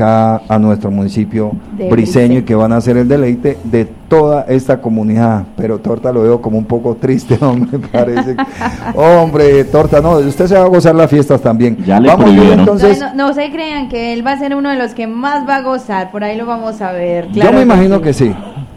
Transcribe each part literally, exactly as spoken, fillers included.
acá a nuestro municipio de briseño y que van a ser el deleite de toda esta comunidad. Pero Torta lo veo como un poco triste, hombre, parece. Hombre, Torta, no, usted se va a gozar las fiestas también. Ya le Vamos prohibieron. entonces. No, no, no se crean que él va a ser uno de los que más va a gozar, por ahí lo vamos a ver. Yo Claro me que imagino sí. que sí.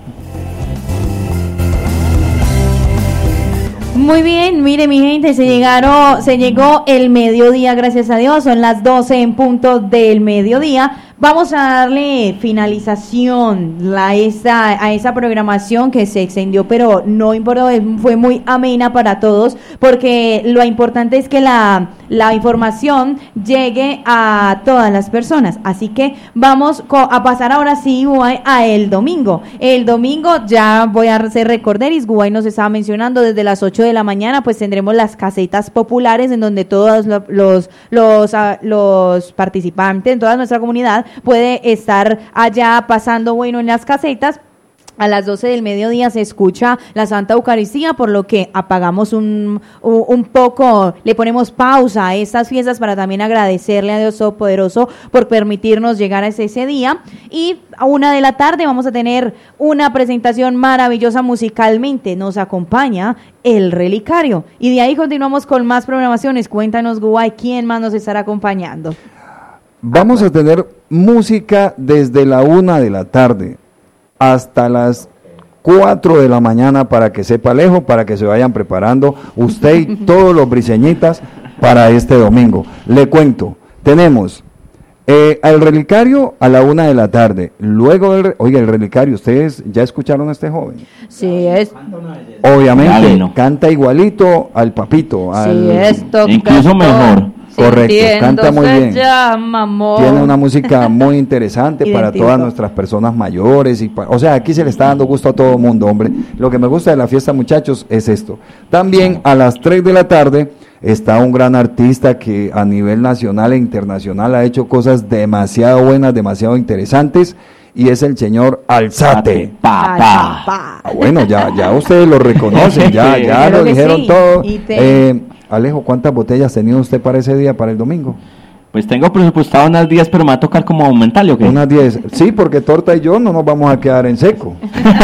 Muy bien, mire mi gente, se llegaron, se llegó el mediodía, gracias a Dios, son las doce en punto del mediodía. Vamos a darle finalización la, esa, a esa programación que se extendió, pero no importa, fue muy amena para todos, porque lo importante es que la, la información llegue a todas las personas. Así que vamos a pasar ahora sí, Gubay, a el domingo. El domingo ya voy a hacer recorderis, Gubay nos estaba mencionando, desde las ocho de la mañana pues tendremos las casetas populares en donde todos los, los, los, los participantes en toda nuestra comunidad puede estar allá pasando bueno en las casetas. A las doce del mediodía se escucha la Santa Eucaristía, por lo que apagamos un, un, un poco, le ponemos pausa a estas fiestas para también agradecerle a Dios Todopoderoso por permitirnos llegar a ese, ese día. Y a una de la tarde vamos a tener una presentación maravillosa musicalmente. Nos acompaña el Relicario. Y de ahí continuamos con más programaciones. Cuéntanos, Gubay, ¿quién más nos estará acompañando? Vamos a tener música desde la una de la tarde hasta las cuatro de la mañana, para que sepa lejos, para que se vayan preparando usted y todos los briseñitas para este domingo. Le cuento, tenemos eh, el Relicario a la una de la tarde, luego del, oiga, el Relicario, ¿ustedes ya escucharon a este joven? Sí, es. Obviamente, Ya, no. canta igualito al papito, al, Sí, esto. Incluso mejor. Correcto, canta muy bien. Llama, amor. Tiene una música muy interesante para Identivo. todas nuestras personas mayores. y pa- O sea, aquí se le está dando gusto a todo el mundo, hombre. Lo que me gusta de la fiesta, muchachos, es esto. También a las tres de la tarde está un gran artista que a nivel nacional e internacional ha hecho cosas demasiado buenas, demasiado interesantes, y es el señor Alzate. Pa, Ay, pa. papá. Ah, bueno, ya, ya ustedes lo reconocen, ya, ya Claro lo que dijeron sí. todo. Y te- Eh, Alejo, ¿cuántas botellas tenía usted para ese día, para el domingo? Pues tengo presupuestado unas diez, pero me va a tocar como aumentarle, ¿o qué? Unas diez. Sí, porque Torta y yo no nos vamos a quedar en seco.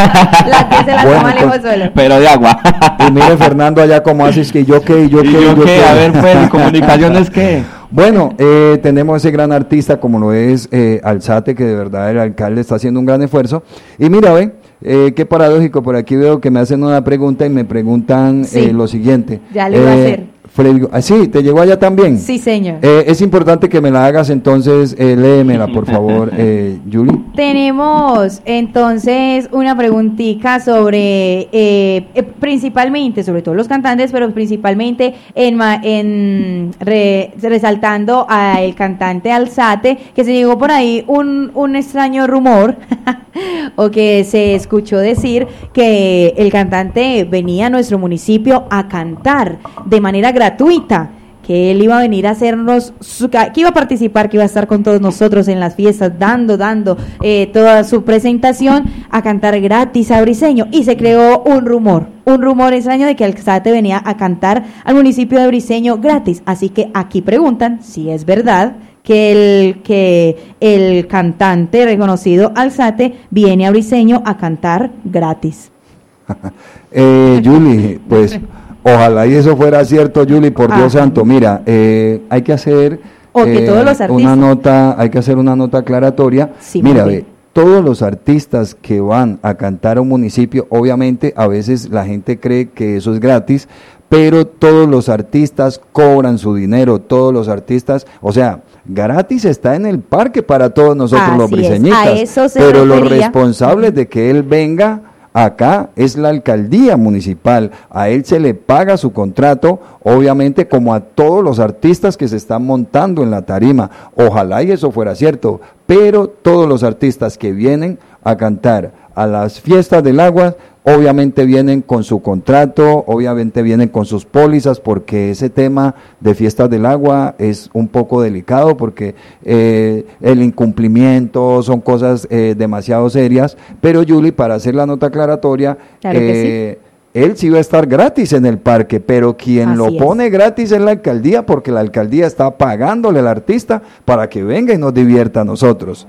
Las que se las Bueno, toma Alejo pues- solo. Pero de agua. Y mire Fernando allá como haces que yo qué, y yo ¿Y qué, y yo yo qué? qué. A ver, pues, comunicaciones, ¿qué? Bueno, eh, tenemos ese gran artista como lo es eh, Alzate, que de verdad el alcalde está haciendo un gran esfuerzo. Y mira, ve, eh, qué paradójico, por aquí veo que me hacen una pregunta y me preguntan Sí. eh, lo siguiente. Ya le iba a Eh, hacer. Freddy, ah, sí, ¿te llegó allá también? Sí, señor. Eh, es importante que me la hagas, entonces eh, léemela, por favor, eh, Julie. Tenemos entonces una preguntita sobre, eh, eh, principalmente, sobre todo los cantantes, pero principalmente en, ma- en re- resaltando al cantante Alzate, que se llegó por ahí un, un extraño rumor, o que se escuchó decir que el cantante venía a nuestro municipio a cantar de manera gratuita, que él iba a venir a hacernos, su, que iba a participar, que iba a estar con todos nosotros en las fiestas, dando, dando eh, toda su presentación, a cantar gratis a Briseño, y se creó un rumor, un rumor extraño de que Alzate venía a cantar al municipio de Briseño gratis, así que aquí preguntan si es verdad que el, que el cantante reconocido Alzate viene a Briseño a cantar gratis. Eh, Julie, pues ojalá y eso fuera cierto, Julie, por Dios Ajá. santo. Mira, eh, hay que hacer O que eh, todos los artistas- una nota, hay que hacer una nota aclaratoria. Sí, Mira, muy bien. ve, todos los artistas que van a cantar a un municipio, obviamente a veces la gente cree que eso es gratis, pero todos los artistas cobran su dinero, todos los artistas, o sea, gratis está en el parque para todos nosotros los Así es, briseñitas, a eso se pero los refería. responsables de que él venga acá es la alcaldía municipal, a él se le paga su contrato, obviamente como a todos los artistas que se están montando en la tarima, ojalá y eso fuera cierto, pero todos los artistas que vienen a cantar a las fiestas del agua, obviamente vienen con su contrato, obviamente vienen con sus pólizas, porque ese tema de fiestas del agua es un poco delicado, porque eh, el incumplimiento son cosas eh, demasiado serias, pero Julie, para hacer la nota aclaratoria, Claro que eh, él sí va a estar gratis en el parque, pero quien Así lo es. pone gratis es la alcaldía, porque la alcaldía está pagándole al artista para que venga y nos divierta a nosotros.